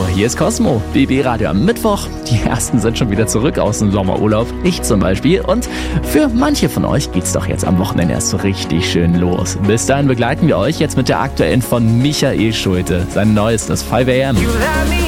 hier ist Cosmo, BB Radio am Mittwoch. Die ersten sind schon wieder zurück aus dem Sommerurlaub, ich zum Beispiel. Und für manche von euch geht's doch jetzt am Wochenende erst so richtig schön los. Bis dahin begleiten wir euch jetzt mit der aktuellen von Michael Schulte, sein neuestes 5 AM.